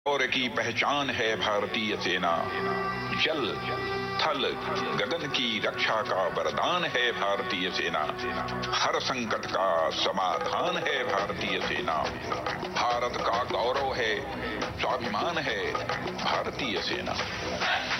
और की पहचान है भारतीय सेना। जल थल गगन की रक्षा का वरदान है भारतीय सेना। हर संकट का समाधान है भारतीय सेना। भारत का गौरव है, स्वाभिमान है भारतीय सेना।